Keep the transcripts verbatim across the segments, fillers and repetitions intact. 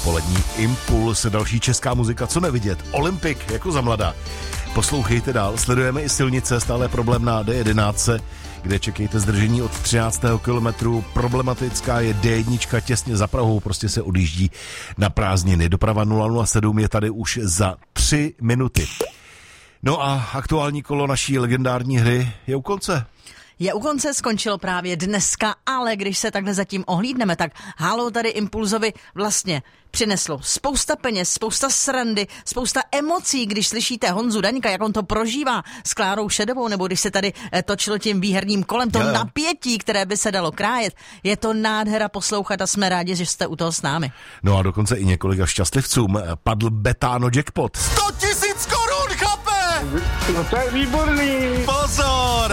polední Impuls, další česká muzika, co nevidět, Olympik, jako za mladá. Poslouchejte dál, sledujeme i silnice, stále problém na D jedenáct, kde čekejte zdržení od třináctého kilometru, problematická je D jedna těsně za Prahou, prostě se odjíždí na prázdniny. Doprava nula nula sedm je tady už za tři minuty. No a aktuální kolo naší legendární hry je u konce. Je u konce, skončilo právě dneska, ale když se takhle zatím ohlídneme, tak Halo tady Impulzovi vlastně přineslo spousta peněz, spousta srandy, spousta emocí, když slyšíte Honzu Daňka, jak on to prožívá s Klárou Šedovou, nebo když se tady točilo tím výherním kolem, to yeah. napětí, které by se dalo krájet. Je to nádhera poslouchat a jsme rádi, že jste u toho s námi. No a dokonce i několika šťastlivcům padl Betano jackpot. sto tisíc korun, chape! No to je výborný. Pozor!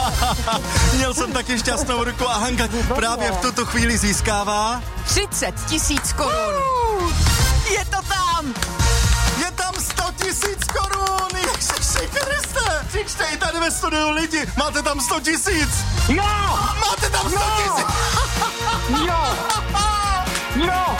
Měl jsem taky šťastnou ruku a Hanka právě v tuto chvíli získává třicet tisíc korun. Uh, je to tam! Je tam sto tisíc korun! Ježiši Kriste! Přijďte i tady ve studiu lidi! Máte tam sto tisíc! Jo! Máte tam sto tisíc! Jo! Jo!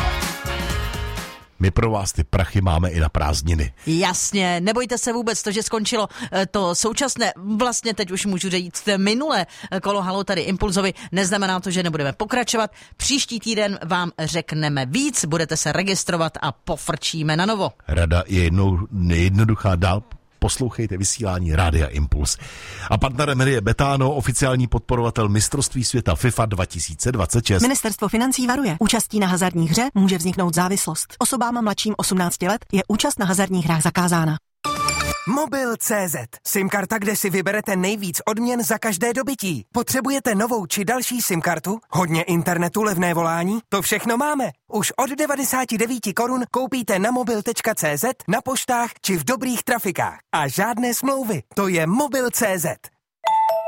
My pro vás ty prachy máme i na prázdniny. Jasně, nebojte se vůbec, to, že skončilo to současné, vlastně teď už můžu říct minulé kolo Halo tady Impulzovi, neznamená to, že nebudeme pokračovat. Příští týden vám řekneme víc, budete se registrovat a pofrčíme na novo. Rada je jednou jednoduchá, dál poslouchejte vysílání Rádia Impuls. A partnerem hry je Betano, oficiální podporovatel mistrovství světa FIFA dva tisíce dvacet šest. Ministerstvo financí varuje. Účastí na hazardní hře může vzniknout závislost. Osobám mladším osmnácti let je účast na hazardních hrách zakázána. Mobil tečka cé zet. SIM-karta, kde si vyberete nejvíc odměn za každé dobytí. Potřebujete novou či další SIM-kartu? Hodně internetu, levné volání? To všechno máme. Už od devadesát devět korun koupíte na mobil tečka cé zet, na poštách či v dobrých trafikách. A žádné smlouvy. To je mobil tečka cé zet.